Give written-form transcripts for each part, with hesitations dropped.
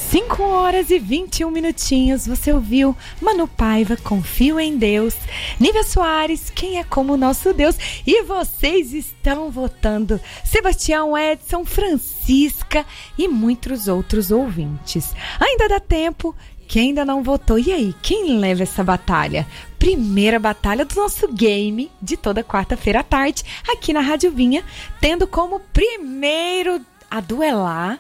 5h21. Você ouviu Manu Paiva, Confio em Deus, Nívia Soares, Quem é como o Nosso Deus. E vocês estão votando Sebastião, Edson, Francisca e muitos outros ouvintes. Ainda dá tempo. Quem ainda não votou, e aí, quem leva essa batalha? Primeira batalha do nosso game de toda quarta-feira à tarde, aqui na Rádio Vinha, tendo como primeiro a duelar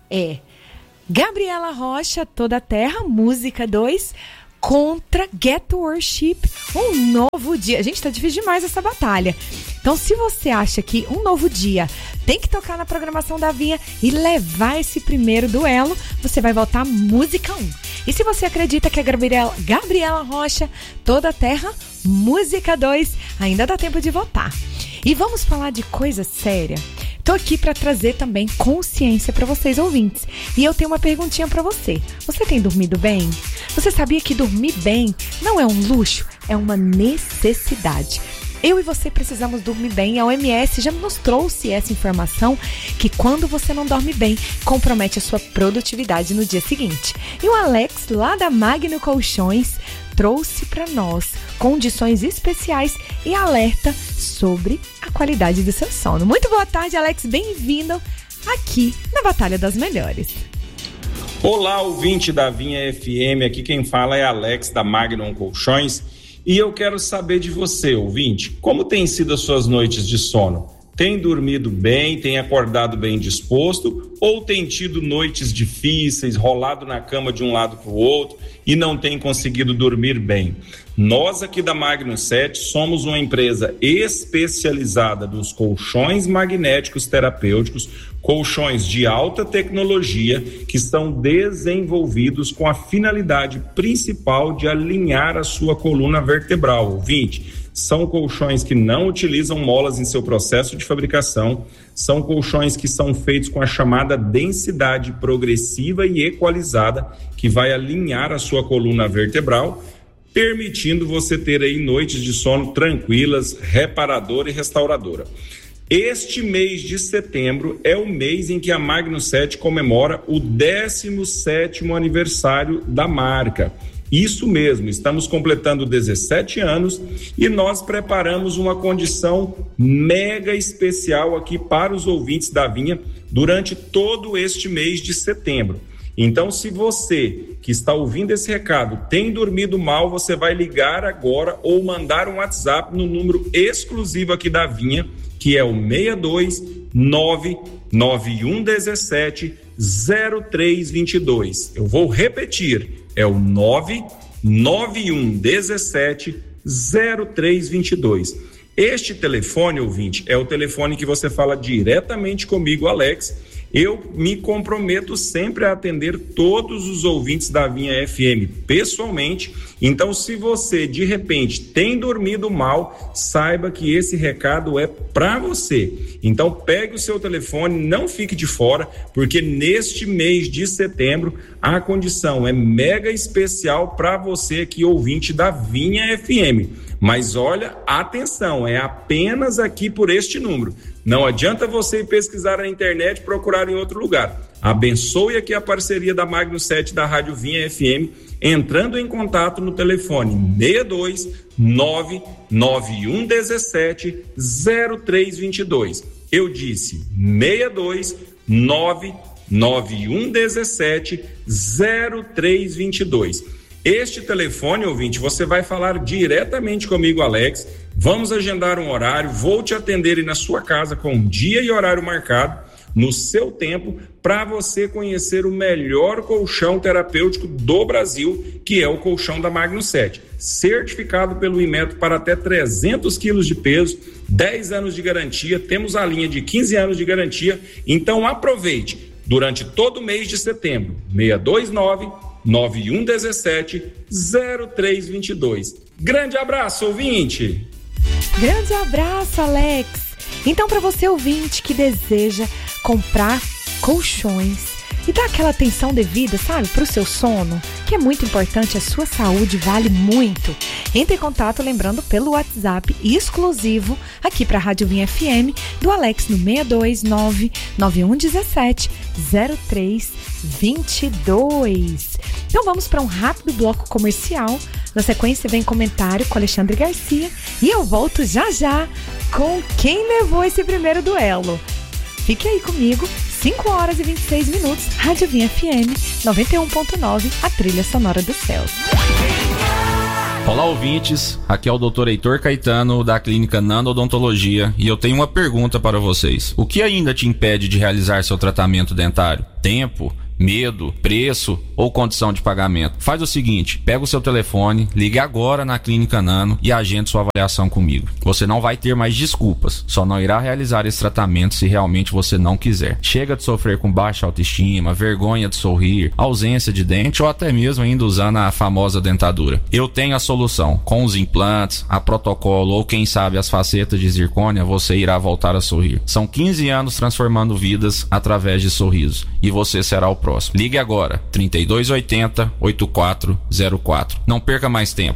Gabriela Rocha, Toda a Terra, música 2, contra Get Worship, Um Novo Dia. Gente, tá difícil demais essa batalha. Então, se você acha que Um Novo Dia tem que tocar na programação da Vinha e levar esse primeiro duelo, você vai votar música 1. E se você acredita que a Gabriela Rocha, Toda a Terra, música 2, ainda dá tempo de votar. E vamos falar de coisa séria. Tô aqui para trazer também consciência para vocês ouvintes. E eu tenho uma perguntinha para você. Você tem dormido bem? Você sabia que dormir bem não é um luxo, é uma necessidade. Eu e você precisamos dormir bem. A OMS já nos trouxe essa informação que quando você não dorme bem, compromete a sua produtividade no dia seguinte. E o Alex, lá da Magno Colchões, trouxe para nós condições especiais e alerta sobre a qualidade do seu sono. Muito boa tarde, Alex. Bem-vindo aqui na Batalha das Melhores. Olá, ouvinte da Vinha FM. Aqui quem fala é Alex, da Magno Colchões. E eu quero saber de você, ouvinte, como tem sido as suas noites de sono? Tem dormido bem, tem acordado bem disposto ou tem tido noites difíceis, rolado na cama de um lado para o outro e não tem conseguido dormir bem? Nós aqui da Magno 7 somos uma empresa especializada nos colchões magnéticos terapêuticos, colchões de alta tecnologia que estão desenvolvidos com a finalidade principal de alinhar a sua coluna vertebral, ouvinte. São colchões que não utilizam molas em seu processo de fabricação, são colchões que são feitos com a chamada densidade progressiva e equalizada, que vai alinhar a sua coluna vertebral, permitindo você ter aí noites de sono tranquilas, reparadora e restauradora. Este mês de setembro é o mês em que a Magno 7 comemora o 17º aniversário da marca. Isso mesmo, estamos completando 17 anos e nós preparamos uma condição mega especial aqui para os ouvintes da Vinha durante todo este mês de setembro. Então, se você que está ouvindo esse recado tem dormido mal, você vai ligar agora ou mandar um WhatsApp no número exclusivo aqui da Vinha, que é o 62991170322. Eu vou repetir. É o 991170322. Este telefone, ouvinte, é o telefone que você fala diretamente comigo, Alex. Eu me comprometo sempre a atender todos os ouvintes da Vinha FM pessoalmente. Então, se você, de repente, tem dormido mal, saiba que esse recado é para você. Então, pegue o seu telefone, não fique de fora, porque neste mês de setembro, a condição é mega especial para você aqui, ouvinte da Vinha FM. Mas olha, atenção, é apenas aqui por este número. Não adianta você ir pesquisar na internet e procurar em outro lugar. Abençoe aqui a parceria da Magno 7 da Rádio Vinha FM, entrando em contato no telefone 62991170322. Eu disse 62991170322. Este telefone, ouvinte, você vai falar diretamente comigo, Alex. Vamos agendar um horário, vou te atender aí na sua casa com dia e horário marcado, no seu tempo, para você conhecer o melhor colchão terapêutico do Brasil, que é o colchão da Magno 7. Certificado pelo Inmetro para até 300 quilos de peso, 10 anos de garantia, temos a linha de 15 anos de garantia. Então aproveite, durante todo o mês de setembro, 62991170322. Grande abraço, ouvinte! Grande abraço, Alex! Então, para você, ouvinte, que deseja comprar colchões e dar aquela atenção devida, sabe, para o seu sono, porque é muito importante, a sua saúde vale muito. Entre em contato, lembrando, pelo WhatsApp exclusivo aqui para a Rádio Vinha FM, do Alex no 629-9117-0322. Então vamos para um rápido bloco comercial. Na sequência vem comentário com Alexandre Garcia e eu volto já já com quem levou esse primeiro duelo. Fique aí comigo, 5 horas e 26 minutos, Rádio Vinha FM 91.9, a trilha sonora do céu. Olá, ouvintes, aqui é o Dr. Heitor Caetano da Clínica Nano Odontologia e eu tenho uma pergunta para vocês. O que ainda te impede de realizar seu tratamento dentário? Tempo? Medo, preço ou condição de pagamento? Faz o seguinte, pega o seu telefone, ligue agora na Clínica Nano e agende sua avaliação comigo. Você não vai ter mais desculpas, só não irá realizar esse tratamento se realmente você não quiser. Chega de sofrer com baixa autoestima, vergonha de sorrir, ausência de dente ou até mesmo ainda usando a famosa dentadura. Eu tenho a solução. Com os implantes, a protocolo ou quem sabe as facetas de zircônia, você irá voltar a sorrir. São 15 anos transformando vidas através de sorrisos e você será o próximo. Ligue agora, 3280-8404. Não perca mais tempo,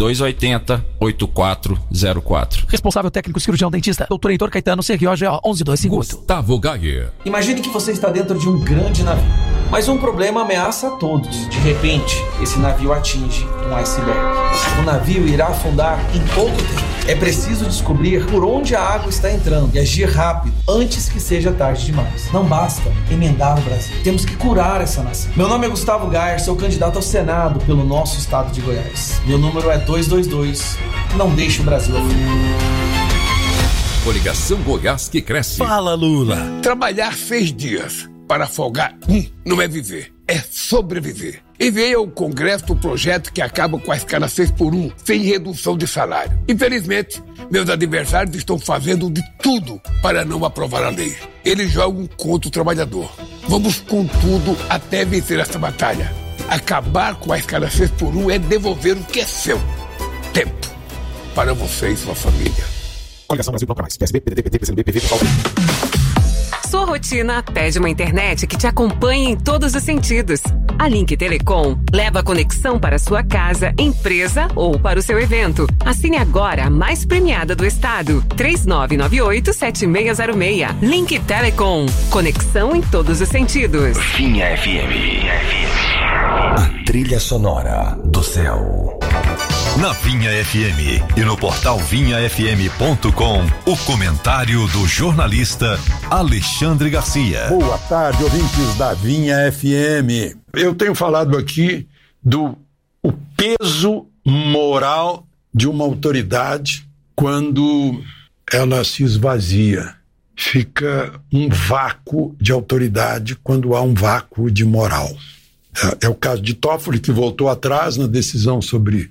3280-8404. Responsável técnico cirurgião dentista, Dr. Heitor Caetano, CROGO 11258. Gustavo Gayer. Imagine que você está dentro de um grande navio, mas um problema ameaça a todos. De repente, esse navio atinge um iceberg. O navio irá afundar em pouco tempo. É preciso descobrir por onde a água está entrando e agir rápido, antes que seja tarde demais. Não basta emendar o Brasil. Temos que curar essa nação. Meu nome é Gustavo Gayer, sou candidato ao Senado pelo nosso estado de Goiás. Meu número é 222. Não deixe o Brasil afundar. Coligação Goiás que cresce. Fala, Lula. Trabalhar 6 dias para folgar não é viver, é sobreviver. Enviei ao Congresso o projeto que acaba com a escala 6x1, sem redução de salário. Infelizmente, meus adversários estão fazendo de tudo para não aprovar a lei. Eles jogam contra o trabalhador. Vamos com tudo até vencer essa batalha. Acabar com a escala 6x1 é devolver o que é seu. Tempo. Para você e sua família. Coligação Brasil Bloco Mais. PSB, PDT, PT, PCdoB, PV, PSOL. Sua rotina pede uma internet que te acompanhe em todos os sentidos. A Link Telecom leva a conexão para sua casa, empresa ou para o seu evento. Assine agora a mais premiada do estado. 3998-7606. Link Telecom. Conexão em todos os sentidos. Vinha FM. A trilha sonora do céu. Na Vinha FM e no portal vinhafm.com, o comentário do jornalista Alexandre Garcia. Boa tarde, ouvintes da Vinha FM. Eu tenho falado aqui do o peso moral de uma autoridade quando ela se esvazia. Fica um vácuo de autoridade quando há um vácuo de moral. É o caso de Toffoli, que voltou atrás na decisão sobre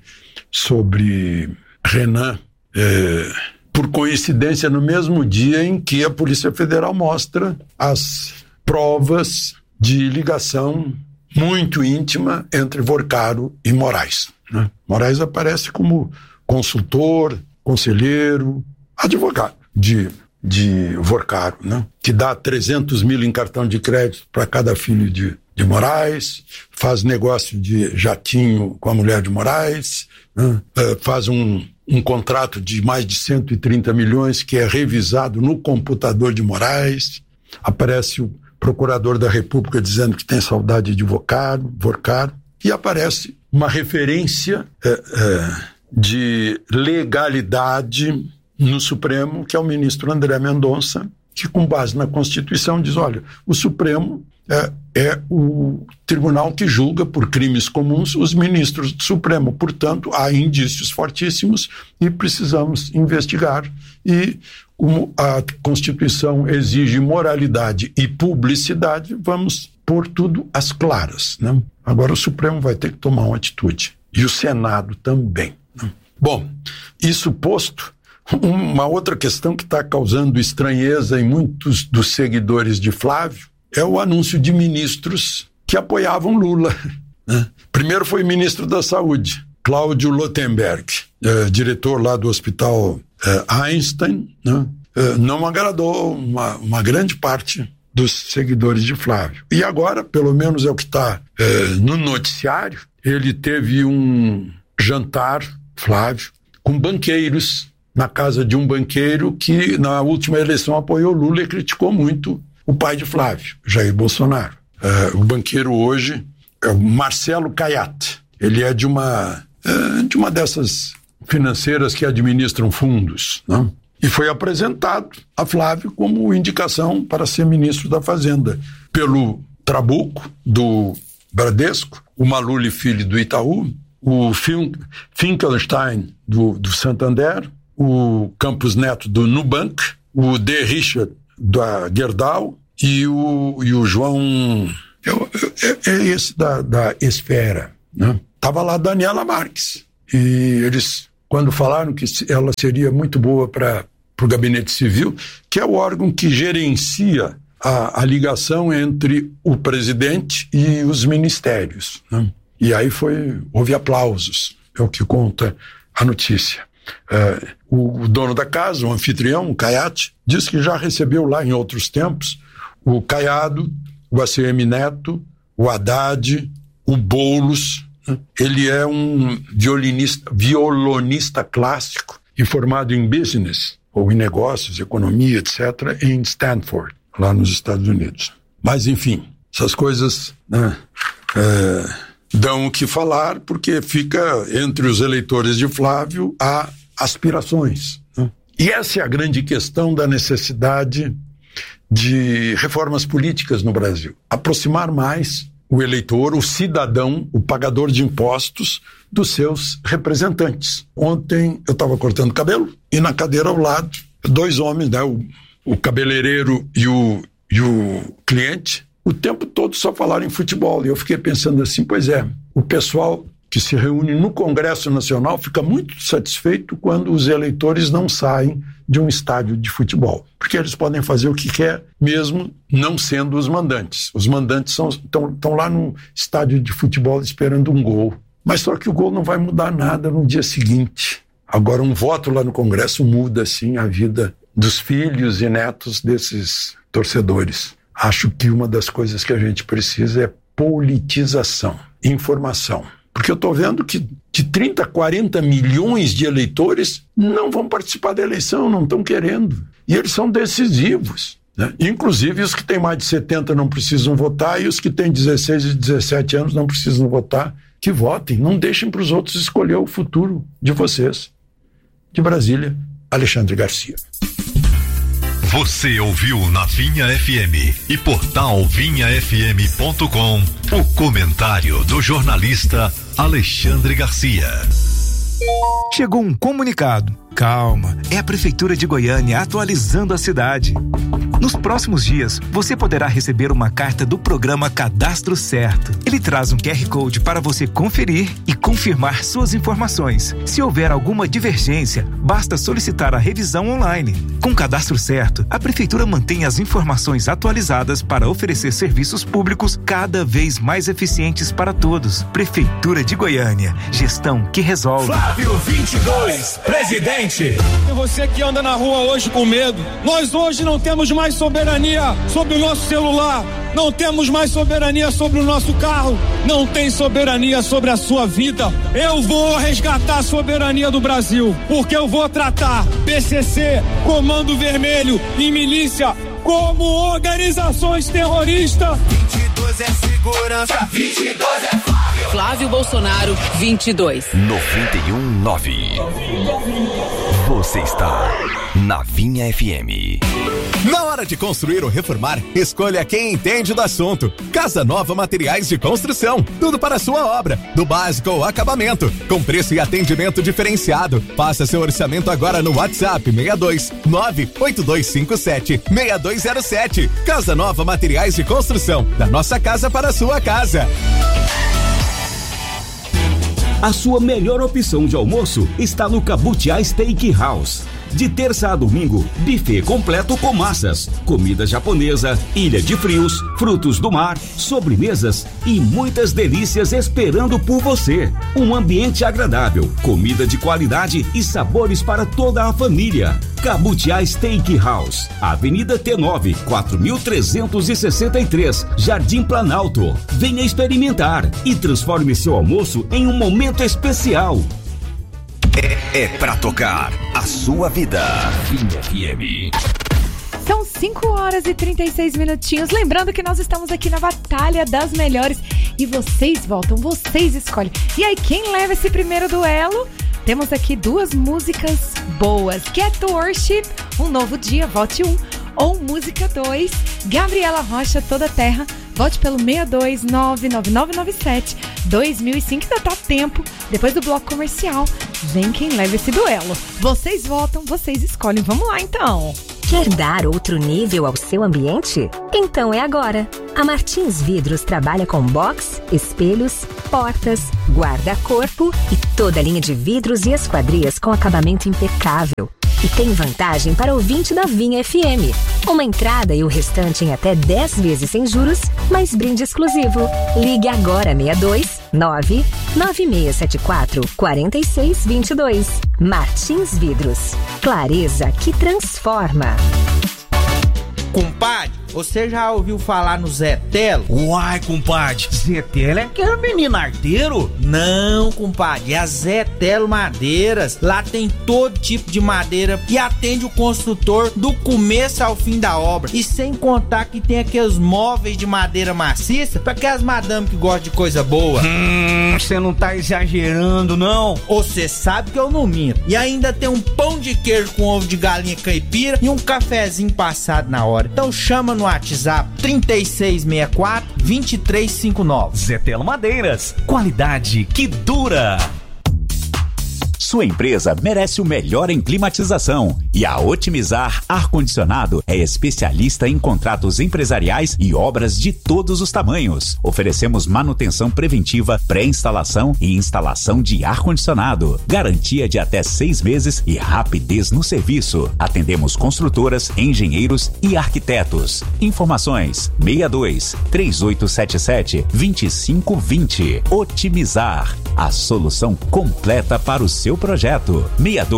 Renan, por coincidência no mesmo dia em que a Polícia Federal mostra as provas de ligação muito íntima entre Vorcaro e Moraes, né? Moraes aparece como consultor, conselheiro, advogado de Vorcaro, né? Que dá 300 mil em cartão de crédito para cada filho de Moraes, faz negócio de jatinho com a mulher de Moraes, né? Faz um contrato de mais de 130 milhões que é revisado no computador de Moraes. Aparece o procurador da República dizendo que tem saudade de Vorcaro, e aparece uma referência de legalidade no Supremo, que é o ministro André Mendonça, que com base na Constituição diz, olha, o Supremo é o tribunal que julga por crimes comuns os ministros do Supremo. Portanto, há indícios fortíssimos e precisamos investigar. E como a Constituição exige moralidade e publicidade, vamos pôr tudo às claras, né? Agora o Supremo vai ter que tomar uma atitude. E o Senado também, né? Bom, isso posto, uma outra questão que está causando estranheza em muitos dos seguidores de Flávio é o anúncio de ministros que apoiavam Lula, né? Primeiro foi o ministro da Saúde, Cláudio Lottenberg, diretor lá do Hospital Einstein, né? Não agradou uma grande parte dos seguidores de Flávio. E agora, pelo menos é o que está no noticiário, ele teve um jantar, Flávio, com banqueiros, na casa de um banqueiro que na última eleição apoiou Lula e criticou muito o pai de Flávio, Jair Bolsonaro. O banqueiro hoje é o Marcelo Caiate. Ele é de uma dessas financeiras que administram fundos, não? E foi apresentado a Flávio como indicação para ser ministro da Fazenda pelo Trabuco, do Bradesco, o Maluli Filho, do Itaú, o Finkelstein, do Santander, o Campos Neto, do Nubank, o D. Richard, da Gerdau, e o João... É esse da Esfera, né? Tava lá a Daniela Marques. E eles, quando falaram que ela seria muito boa para o Gabinete Civil, que é o órgão que gerencia a ligação entre o presidente e os ministérios, né? E aí houve aplausos, é o que conta a notícia. O dono da casa, o anfitrião, o Caiate, diz que já recebeu lá em outros tempos o Caiado, o ACM Neto, o Haddad, o Boulos. Ele é um violonista clássico e formado em business, ou em negócios, economia, etc., em Stanford, lá nos Estados Unidos. Mas, enfim, essas coisas, né, dão o que falar, porque fica entre os eleitores de Flávio há aspirações, né? E essa é a grande questão da necessidade de reformas políticas no Brasil. Aproximar mais o eleitor, o cidadão, o pagador de impostos dos seus representantes. Ontem eu estava cortando cabelo e na cadeira ao lado, dois homens, né, o cabeleireiro e o cliente, o tempo todo só falaram em futebol. E eu fiquei pensando assim, pois é, o pessoal que se reúne no Congresso Nacional fica muito satisfeito quando os eleitores não saem de um estádio de futebol, porque eles podem fazer o que quer, mesmo não sendo os mandantes. Os mandantes estão lá no estádio de futebol esperando um gol, mas só que o gol não vai mudar nada no dia seguinte. Agora, um voto lá no Congresso muda, sim, a vida dos filhos e netos desses torcedores. Acho que uma das coisas que a gente precisa é politização, informação. Porque eu estou vendo que de 30 a 40 milhões de eleitores não vão participar da eleição, não estão querendo. E eles são decisivos, né? Inclusive os que têm mais de 70 não precisam votar e os que têm 16 e 17 anos não precisam votar, que votem. Não deixem para os outros escolher o futuro de vocês. De Brasília, Alexandre Garcia. Você ouviu na Vinha FM e portal vinhafm.com o comentário do jornalista Alexandre Garcia. Chegou um comunicado. Calma, é a Prefeitura de Goiânia atualizando a cidade. Nos próximos dias, você poderá receber uma carta do programa Cadastro Certo. Ele traz um QR Code para você conferir e confirmar suas informações. Se houver alguma divergência, basta solicitar a revisão online. Com o Cadastro Certo, a Prefeitura mantém as informações atualizadas para oferecer serviços públicos cada vez mais eficientes para todos. Prefeitura de Goiânia, gestão que resolve. Flávio 22, presidente. E você que anda na rua hoje com medo, nós hoje não temos mais soberania sobre o nosso celular, não temos mais soberania sobre o nosso carro, não tem soberania sobre a sua vida. Eu vou resgatar a soberania do Brasil, porque eu vou tratar PCC, Comando Vermelho e milícia como organizações terroristas. 22 é segurança, 22 é Flávio. Flávio Bolsonaro, 22. 91.9. Você está na Vinha FM. Na hora de construir ou reformar, escolha quem entende do assunto. Casa Nova Materiais de Construção. Tudo para a sua obra, do básico ao acabamento, com preço e atendimento diferenciado. Faça seu orçamento agora no WhatsApp 62 98257 6207. Casa Nova Materiais de Construção. Da nossa casa para a sua casa. A sua melhor opção de almoço está no Cabutiá Steak House. De terça a domingo, buffet completo com massas, comida japonesa, ilha de frios, frutos do mar, sobremesas e muitas delícias esperando por você. Um ambiente agradável, comida de qualidade e sabores para toda a família. Cabutiá Steakhouse, Avenida T9, 4363, Jardim Planalto. Venha experimentar e transforme seu almoço em um momento especial. É pra tocar a sua vida. Vinha FM. São 5 horas e 36 minutinhos. Lembrando que nós estamos aqui na Batalha das Melhores. E vocês votam, vocês escolhem. E aí, quem leva esse primeiro duelo? Temos aqui 2 músicas boas. Get to Worship, Um Novo Dia, vote 1. Ou música 2, Gabriela Rocha, Toda Terra. Vote pelo 6299997-2005, ainda tá tempo. Depois do bloco comercial, vem quem leva esse duelo. Vocês votam, vocês escolhem. Vamos lá, então. Quer dar outro nível ao seu ambiente? Então é agora. A Martins Vidros trabalha com box, espelhos, portas, guarda-corpo e toda a linha de vidros e esquadrias com acabamento impecável. E tem vantagem para ouvinte da Vinha FM. Uma entrada e o restante em até 10 vezes sem juros, mais brinde exclusivo. Ligue agora 629-9674-4622. Martins Vidros. Clareza que transforma. Compadre, você já ouviu falar no Zé Telo? Uai, compadre, Zé Telo é aquele menino arteiro? Não, compadre, é a Zé Telo Madeiras. Lá tem todo tipo de madeira e atende o construtor do começo ao fim da obra. E sem contar que tem aqueles móveis de madeira maciça para aquelas madames que gostam de coisa boa. Você não tá exagerando, não? Você sabe que eu não minto. E ainda tem um pão de queijo com ovo de galinha caipira e um cafezinho passado na hora. Então chama no WhatsApp 3664-2359. Zé Telo Madeiras, qualidade que dura. Sua empresa merece o melhor em climatização e a Otimizar Ar-Condicionado é especialista em contratos empresariais e obras de todos os tamanhos. Oferecemos manutenção preventiva, pré-instalação e instalação de ar-condicionado. Garantia de até 6 meses e rapidez no serviço. Atendemos construtoras, engenheiros e arquitetos. Informações 62-3877-2520. Otimizar, a solução completa para o seu projeto.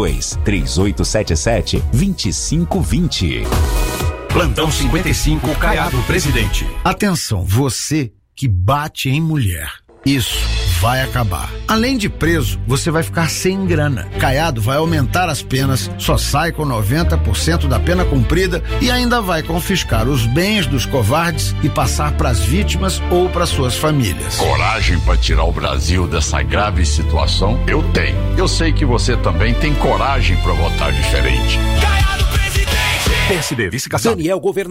62-3877-2520. Plantão 55, Caiado Presidente. Atenção, você que bate em mulher. Isso vai acabar. Além de preso, você vai ficar sem grana. Caiado vai aumentar as penas, só sai com 90% da pena cumprida e ainda vai confiscar os bens dos covardes e passar para as vítimas ou para suas famílias. Coragem para tirar o Brasil dessa grave situação? Eu tenho. Eu sei que você também tem coragem para votar diferente. PSD, vice-caçado. Daniel, governador.